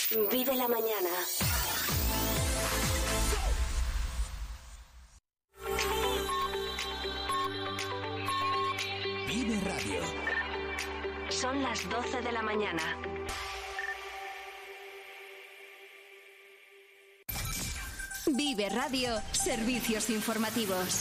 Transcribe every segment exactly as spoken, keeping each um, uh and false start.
Vive la mañana. Vive Radio. Son las doce de la mañana. Vive Radio, servicios informativos.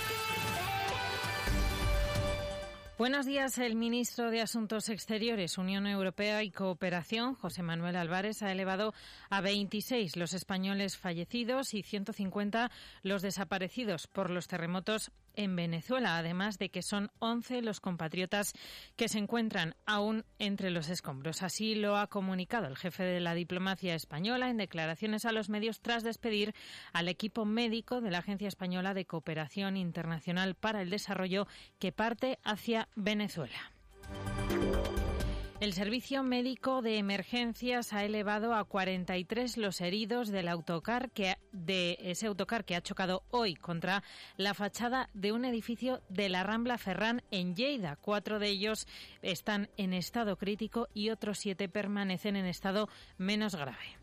Buenos días. El ministro de Asuntos Exteriores, Unión Europea y Cooperación, José Manuel Álvarez, ha elevado a veintiséis los españoles fallecidos y ciento cincuenta los desaparecidos por los terremotos en Venezuela, además de que son once los compatriotas que se encuentran aún entre los escombros. Así lo ha comunicado el jefe de la diplomacia española en declaraciones a los medios tras despedir al equipo médico de la Agencia Española de Cooperación Internacional para el Desarrollo que parte hacia Venezuela. El Servicio Médico de Emergencias ha elevado a cuarenta y tres los heridos del autocar que de ese autocar que ha chocado hoy contra la fachada de un edificio de la Rambla Ferran en Lleida. Cuatro de ellos están en estado crítico y otros siete permanecen en estado menos grave.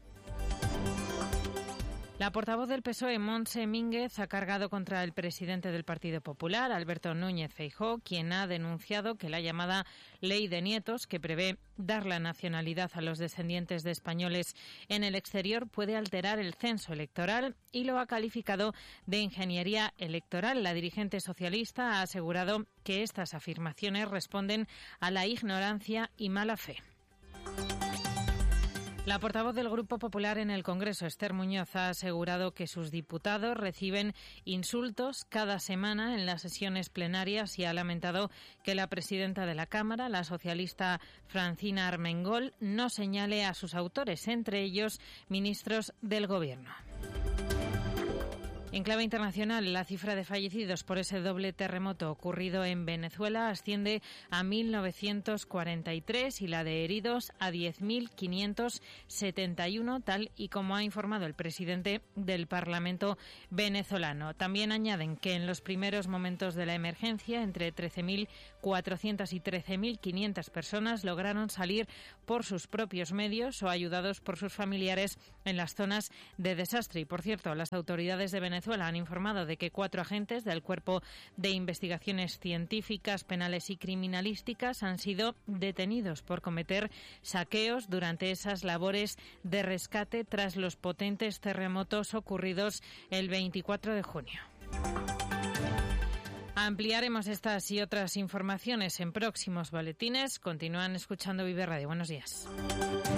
La portavoz del P S O E, Montse Mínguez, ha cargado contra el presidente del Partido Popular, Alberto Núñez Feijóo, quien ha denunciado que la llamada Ley de Nietos, que prevé dar la nacionalidad a los descendientes de españoles en el exterior, puede alterar el censo electoral y lo ha calificado de ingeniería electoral. La dirigente socialista ha asegurado que estas afirmaciones responden a la ignorancia y mala fe. La portavoz del Grupo Popular en el Congreso, Esther Muñoz, ha asegurado que sus diputados reciben insultos cada semana en las sesiones plenarias y ha lamentado que la presidenta de la Cámara, la socialista Francina Armengol, no señale a sus autores, entre ellos ministros del Gobierno. En clave internacional, la cifra de fallecidos por ese doble terremoto ocurrido en Venezuela asciende a mil novecientos cuarenta y tres y la de heridos a diez mil quinientos setenta y uno, tal y como ha informado el presidente del Parlamento venezolano. También añaden que en los primeros momentos de la emergencia, entre trece mil cuatrocientas y trece mil quinientas personas lograron salir por sus propios medios o ayudados por sus familiares en las zonas de desastre. Y, por cierto, las autoridades de Venezuela Venezuela han informado de que cuatro agentes del Cuerpo de Investigaciones Científicas, Penales y Criminalísticas han sido detenidos por cometer saqueos durante esas labores de rescate tras los potentes terremotos ocurridos el veinticuatro de junio. Ampliaremos estas y otras informaciones en próximos boletines. Continúan escuchando Vive Radio. Buenos días.